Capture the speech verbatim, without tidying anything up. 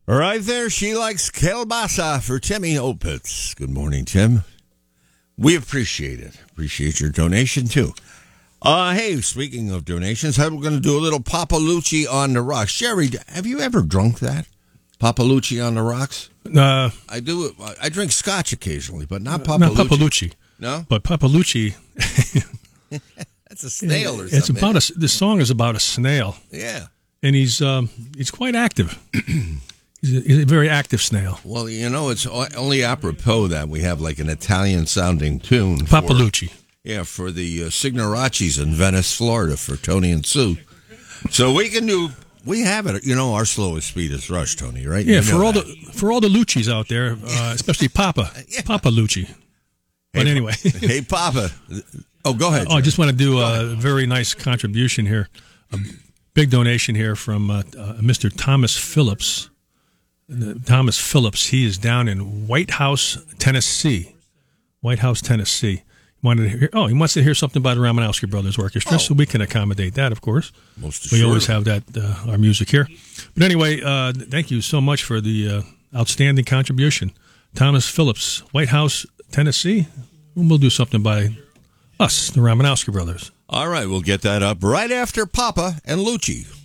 Right there, she likes kielbasa for Timmy Opitz. Good morning, Tim. We appreciate it. Appreciate your donation, too. Uh, hey, speaking of donations, we're going to do a little Papalucci on the rocks. Jerry, have you ever drunk that? Papalucci on the rocks? Uh, I do. I drink scotch occasionally, but not uh, Papalucci. Not Papalucci. No? But Papalucci. That's a snail or something. It's about a, the song is about a snail. Yeah. And he's um, he's quite active. he's, a, he's a very active snail. Well, you know, it's only apropos that we have like an Italian-sounding tune. Papalucci. For, yeah, for the uh, Signoraccis in Venice, Florida, for Tony and Sue. So we can do... We have it. You know, our slowest speed is Rush, Tony, right? Yeah, you for all that. the for all the Luccis out there, uh, especially Papa, yeah. Papa Lucci. But hey, anyway, hey Papa. Oh, go ahead. Oh, I just want to do a very nice contribution here, a big donation here from uh, uh, Mister Thomas Phillips. Uh, Thomas Phillips. He is down in White House, Tennessee. White House, Tennessee. Wanted to hear, oh, he wants to hear something about the Ramanowski Brothers Orchestra, oh. so we can accommodate that, of course. Most we always have that, uh, our music here. But anyway, uh, thank you so much for the uh, outstanding contribution. Thomas Phillips, White House, Tennessee. We'll do something by us, the Ramanowski Brothers. All right, we'll get that up right after Papa and Lucci.